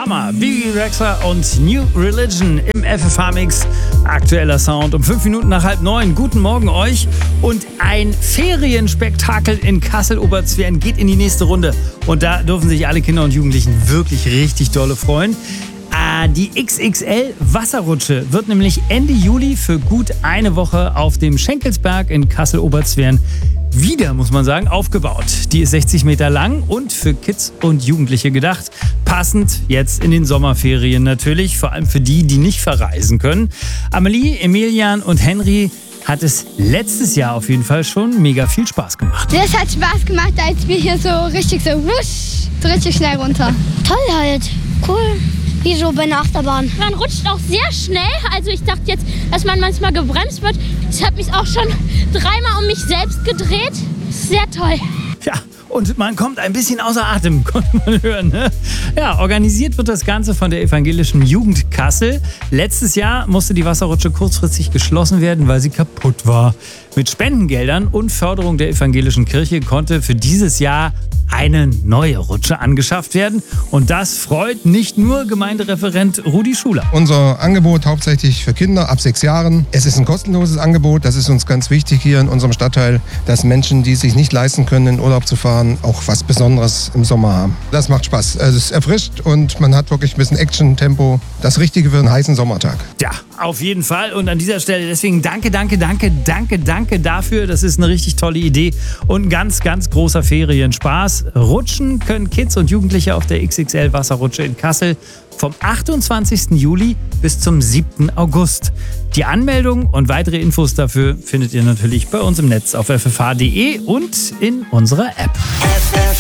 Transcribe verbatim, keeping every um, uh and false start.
Hammer. Bibi Rexha und New Religion im F F H-Mix. Aktueller Sound um fünf Minuten nach halb neun. Guten Morgen euch. Und ein Ferienspektakel in Kassel-Oberzweren geht in die nächste Runde. Und da dürfen sich alle Kinder und Jugendlichen wirklich richtig dolle freuen. Die X X L-Wasserrutsche wird nämlich Ende Juli für gut eine Woche auf dem Schenkelsberg in Kassel-Oberzweren wieder, muss man sagen, aufgebaut. Die ist sechzig Meter lang und für Kids und Jugendliche gedacht. Passend jetzt in den Sommerferien natürlich, vor allem für die, die nicht verreisen können. Amelie, Emilian und Henry hat es letztes Jahr auf jeden Fall schon mega viel Spaß gemacht. Das hat Spaß gemacht, als wir hier so richtig so wusch, so richtig schnell runter. Toll halt, cool. Wie so bei einer Achterbahn. Man rutscht auch sehr schnell. Also ich dachte jetzt, dass man manchmal gebremst wird. Ich habe mich auch schon dreimal um mich selbst gedreht. Sehr toll. Ja, und man kommt ein bisschen außer Atem, konnte man hören. Ne? Ja, organisiert wird das Ganze von der Evangelischen Jugend Kassel. Letztes Jahr musste die Wasserrutsche kurzfristig geschlossen werden, weil sie kaputt war. Mit Spendengeldern und Förderung der evangelischen Kirche konnte für dieses Jahr eine neue Rutsche angeschafft werden. Und das freut nicht nur Gemeindereferent Rudi Schuler. Unser Angebot hauptsächlich für Kinder ab sechs Jahren. Es ist ein kostenloses Angebot. Das ist uns ganz wichtig hier in unserem Stadtteil, dass Menschen, die es sich nicht leisten können, in Urlaub zu fahren, auch was Besonderes im Sommer haben. Das macht Spaß. Also es erfrischt und man hat wirklich ein bisschen Action-Tempo. Das Richtige für einen heißen Sommertag. Ja, auf jeden Fall. Und an dieser Stelle deswegen danke, danke, danke, danke, danke dafür. Das ist eine richtig tolle Idee und ein ganz, ganz großer Ferienspaß. Rutschen können Kids und Jugendliche auf der X X L-Wasserrutsche in Kassel vom achtundzwanzigsten Juli bis zum siebten August. Die Anmeldung und weitere Infos dafür findet ihr natürlich bei uns im Netz auf f f h punkt d e und in unserer App.